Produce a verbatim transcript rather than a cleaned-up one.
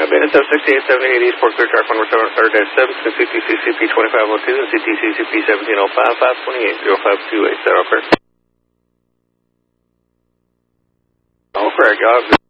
Uh, Beta seven sixty-eight seventy-eight East, Port Clear, track one more seven hundred seven, C T C C P twenty-five oh two and C T C C P seventeen oh five, five twenty-eight oh five two eight. Is that all correct? All correct, y'all.